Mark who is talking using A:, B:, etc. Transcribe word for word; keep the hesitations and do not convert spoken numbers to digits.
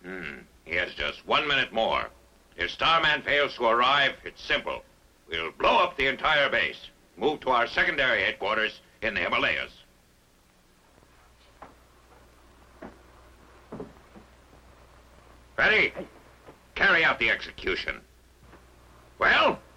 A: Hmm. He has just one minute more. If Starman fails to arrive, it's simple. We'll blow up the entire base. Move to our secondary headquarters in the Himalayas. Ready? Carry out the execution. Well?